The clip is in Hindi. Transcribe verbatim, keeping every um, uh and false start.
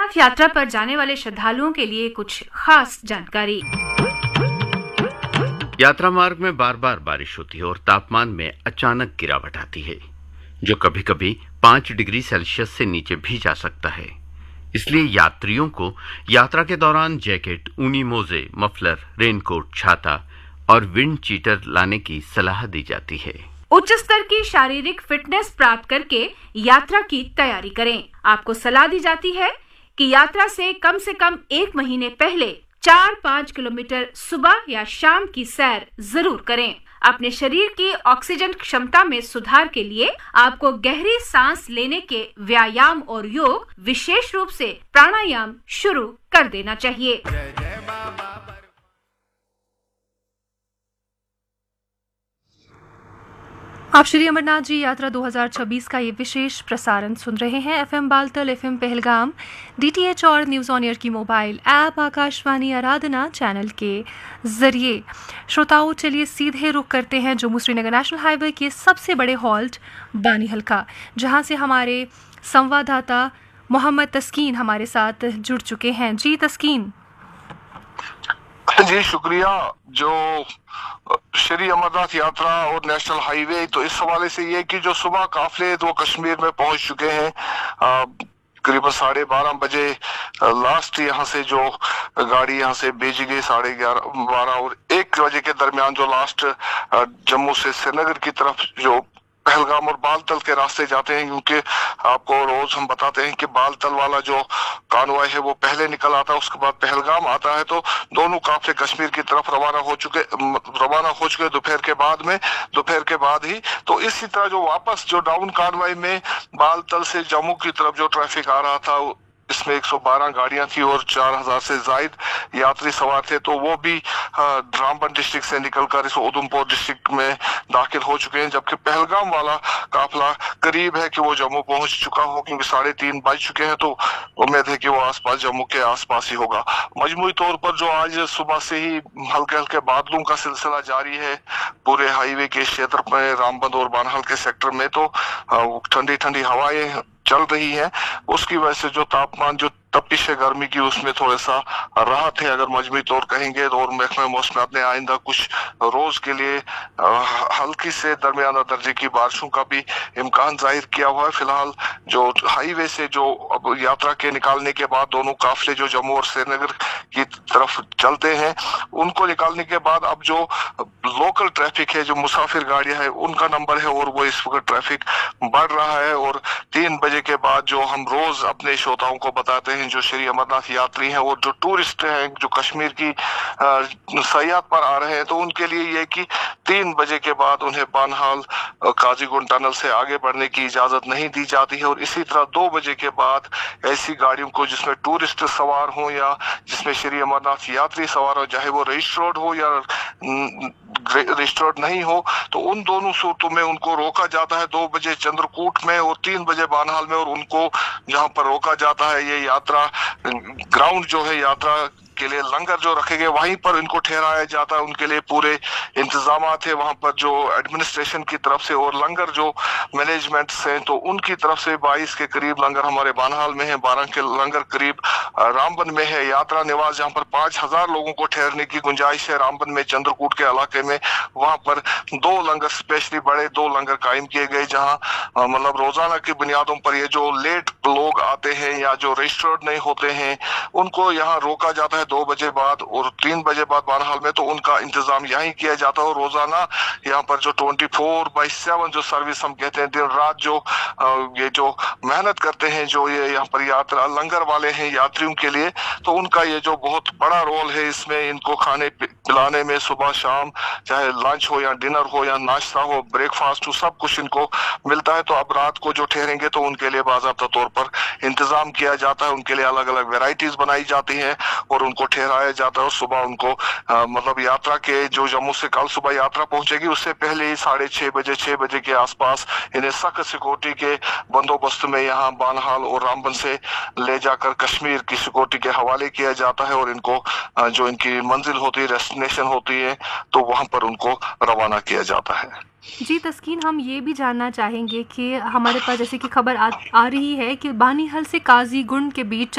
अमरनाथ यात्रा पर जाने वाले श्रद्धालुओं के लिए कुछ खास जानकारी। यात्रा मार्ग में बार बार बारिश होती है और तापमान में अचानक गिरावट आती है, जो कभी कभी पाँच डिग्री सेल्सियस से नीचे भी जा सकता है। इसलिए यात्रियों को यात्रा के दौरान जैकेट, ऊनी मोजे, मफलर, रेनकोट, छाता और विंड चीटर लाने की सलाह दी जाती है। उच्च स्तर की शारीरिक फिटनेस प्राप्त करके यात्रा की तैयारी करें। आपको सलाह दी जाती है कि यात्रा से कम से कम एक महीने पहले चार पाँच किलोमीटर सुबह या शाम की सैर जरूर करें। अपने शरीर की ऑक्सीजन क्षमता में सुधार के लिए आपको गहरी सांस लेने के व्यायाम और योग, विशेष रूप से प्राणायाम शुरू कर देना चाहिए। आप श्री अमरनाथ जी यात्रा दो हज़ार छब्बीस का ये विशेष प्रसारण सुन रहे हैं FM Baltal, FM Pahalgam, DTH और न्यूज़ ऑन एयर की मोबाइल ऐप, आकाशवाणी आराधना चैनल के जरिए। श्रोताओं, चलिए सीधे रुख करते हैं जम्मू श्रीनगर नेशनल हाईवे के सबसे बड़े हॉल्ट बानीहल का, जहां से हमारे संवाददाता मोहम्मद तस्कीन हमारे साथ जुड़ चुके हैं। जी तस्कीन। जी शुक्रिया। जो श्री अमरनाथ यात्रा और नेशनल हाईवे, तो इस हवाले से ये कि जो सुबह काफले वो कश्मीर में पहुंच चुके हैं। करीबन साढ़े बारह बजे लास्ट यहाँ से जो गाड़ी यहाँ से भेजी गई, साढ़े ग्यारह बारह और एक बजे के दरमियान जो लास्ट जम्मू से श्रीनगर की तरफ जो पहलगाम और बालतल के रास्ते जाते हैं, क्योंकि आपको रोज हम बताते हैं कि बालतल वाला जो कानवाई है वो पहले निकल आता है, उसके बाद पहलगाम आता है। तो दोनों काफले कश्मीर की तरफ रवाना हो चुके रवाना हो चुके दोपहर के बाद में दोपहर के बाद ही। तो इसी तरह जो वापस जो डाउन कानवाई में बालतल से जम्मू की तरफ जो ट्रैफिक आ रहा था, इसमें एक सौ बारह गाड़ियां थी और चार हज़ार से जायद यात्री सवार थे। तो वो भी रामबन डिस्ट्रिक्ट से निकलकर इस उधमपुर डिस्ट्रिक्ट में दाखिल हो चुके हैं, जबकि पहलगाम वाला काफिला करीब है कि वो जम्मू पहुंच चुका हो, क्योंकि साढ़े तीन बज चुके हैं। तो उम्मीद है कि वो आसपास जम्मू के आसपास ही होगा। मजमूई तौर पर जो आज सुबह से ही हल्के हल्के बादलों का सिलसिला जारी है पूरे हाईवे के क्षेत्र में, रामबन और बानहल के सेक्टर में, तो ठंडी ठंडी हवाएं चल रही है। उसकी वजह से जो तापमान, जो तपिश है गर्मी की, उसमें थोड़ा सा राहत है अगर मजमूई तौर कहेंगे। और महकमा मौसमियात ने आइंदा कुछ रोज के लिए हल्की से दरमियाना दर्जे की बारिशों का भी इम्कान जाहिर किया हुआ है। फिलहाल जो हाईवे से जो अब यात्रा के निकालने के बाद दोनों काफिले जो जम्मू और श्रीनगर की तरफ चलते हैं, उनको निकालने के बाद अब जो लोकल ट्रैफिक है, जो मुसाफिर गाड़ियां है, उनका नंबर है और वो इस वक्त ट्रैफिक बढ़ रहा है। और तीन बजे के बाद जो हम रोज अपने श्रोताओं को बताते हैं, जो श्री अमरनाथ यात्री हैं और जो टूरिस्ट हैं जो कश्मीर की सयाहत पर आ रहे हैं, तो उनके लिए ये कि तीन बजे के बाद उन्हें बानहाल काजीगुंड टनल से आगे बढ़ने की इजाजत नहीं दी जाती है। और इसी तरह दो बजे के बाद ऐसी गाड़ियों को जिसमें टूरिस्ट सवार हो या जिसमें श्री अमरनाथ यात्री सवार हो, चाहे वो रजिस्टर्ड हो या रजिस्टर्ड नहीं हो, तो उन दोनों सूरतों में उनको रोका जाता है। दो बजे चंद्रकूट में और तीन बजे बानहाल में, और उनको जहां पर रोका जाता है, ये यात्रा ग्राउंड जो है यात्रा के लिए लंगर जो रखे गए वहीं पर इनको ठहराया जाता है। उनके लिए पूरे इंतजाम है वहां पर जो एडमिनिस्ट्रेशन की तरफ से, और लंगर जो मैनेजमेंट से, तो उनकी तरफ से बाईस के करीब लंगर हमारे बानहाल में है, बारह के लंगर करीब रामबन में है। यात्रा निवास जहां पर पांच हजार लोगों को ठहरने की गुंजाइश है रामबन में, चंद्रकूट के इलाके में, वहां पर दो लंगर, स्पेशली बड़े दो लंगर कायम किए गए, जहां मतलब रोजाना की बुनियादों पर ये जो लेट लोग आते हैं या जो रजिस्टर्ड नहीं होते हैं, उनको यहाँ रोका जाता है दो बजे बाद। और तीन बजे बाद बानहाल में तो उनका इंतजाम यहीं किया जाता है। और रोजाना यहाँ पर जो ट्वेंटी फोर बाई सेवन जो सर्विस हम कहते हैं, दिन रात जो ये जो मेहनत करते हैं, जो ये यहाँ पर यात्रा लंगर वाले हैं यात्रियों के लिए, तो उनका ये जो बहुत बड़ा रोल है इसमें, इनको खाने पिलाने में सुबह शाम, चाहे लंच हो या डिनर हो या नाश्ता हो, ब्रेकफास्ट हो, सब कुछ इनको मिलता है। तो अब रात को जो ठहरेंगे तो उनके लिए बाज़ाब्ता तौर पर इंतजाम किया जाता है, उनके लिए अलग अलग वेराइटीज बनाई जाती हैं और उनको ठहराया जाता है। और सुबह उनको आ, मतलब यात्रा के जो जम्मू से कल सुबह यात्रा पहुंचेगी उससे पहले ही साढ़े छह बजे छह बजे के आसपास इन्हें सख्त सिक्योरिटी के बंदोबस्त में यहाँ बानहाल और रामबन से ले जाकर कश्मीर की सिक्योरिटी के हवाले किया जाता है। और इनको आ, जो इनकी मंजिल होती है, डेस्टिनेशन होती है, तो वहां पर उनको रवाना किया जाता है। जी तस्कीन, हम ये भी जानना चाहेंगे कि हमारे पास जैसे कि खबर आ, आ रही है कि बानीहल से काजीगुंड के बीच